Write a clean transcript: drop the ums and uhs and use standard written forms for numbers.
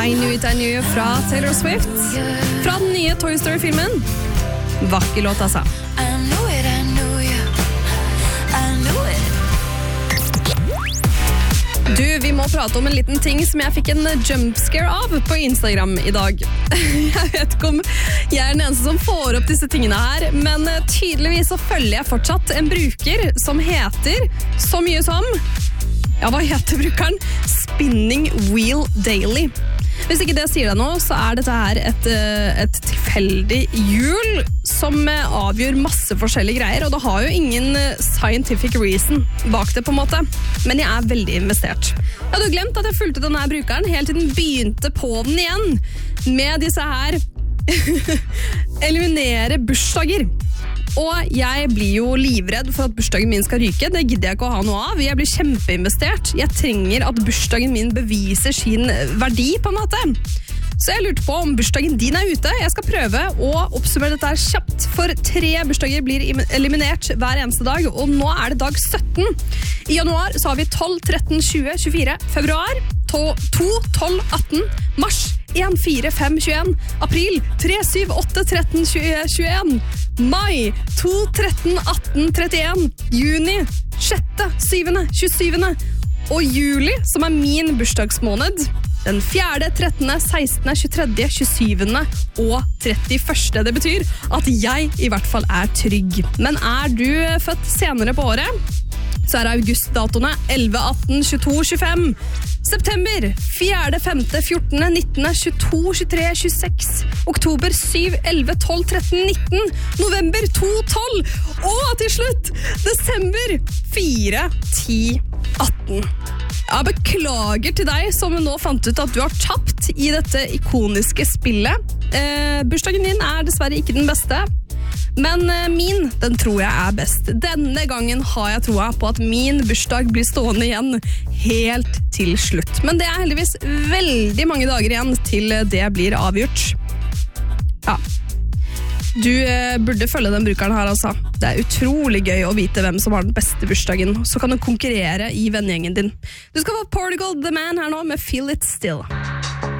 I Knew It, I Knew You fra Taylor Swift. Fra den nye Toy Story-filmen. Vakker låt, altså. I knew it, I knew you. I knew it. Du, vi må prate om en liten ting som jeg fikk en jumpscare av på Instagram i dag. Jeg vet ikke om jeg er den eneste som får opp disse tingene her, men tydeligvis så følger jeg fortsatt en bruker som heter så mye som... Ja, hva heter brukeren? Spinning Wheel Daily. Hvis ikke det sier deg noe, så er dette her et tilfeldig hjul som avgjør masse forskjellige greier, og det har jo ingen scientific reason bak det på en måte. Men jeg er veldig investert. Jeg hadde glemt at jeg fulgte denne brukeren helt til den begynte på den igjen med disse her eliminere bursdager. Og jeg blir jo livredd for at bursdagen min skal ryke. Det gidder jeg ikke å ha noe av. Jeg blir kjempeinvestert. Jeg trenger at bursdagen min beviser sin verdi på en måte. Så jeg lurte på om bursdagen din er ute. Jeg skal prøve å oppsummere dette her kjapt, for 3 bursdager blir eliminert hver eneste dag, og nå er det dag 17. I januar så har vi 12, 13, 20, 24, februar 2, 12, 18, mars 1, 4, 5, 21, april 3, 7, 8, 13, 20, 21, mai 2, 13, 18, 31, juni 6, 7, 27, og juli, som er min bursdagsmåned, den 4., 13., 16., 23., 27. og 31. Det betyr at jeg i hvert fall er trygg. Men er du født senere på året, så er augustdatoene 11, 18, 22, 25. September 4, 5, 14, 19, 22, 23, 26. Oktober 7, 11, 12, 13, 19. November 2, 12. Og til slutt desember 4, 10, 18. Jeg beklager til deg som nå fant ut at du har tapt i dette ikoniske spillet. Bursdagen din er dessverre ikke den beste, men den tror jeg er best. Denne gangen har jeg troa på at min bursdag blir stående igjen helt til slutt. Men det er heldigvis veldig mange dager igjen til det blir avgjort. Ja. Du burde følge den brukeren her, altså. Det er utrolig gøy å vite hvem som har den beste bursdagen, så kan du konkurrere i vennegjengen din. Du skal få Portugal The Man her nå med Feel It Still.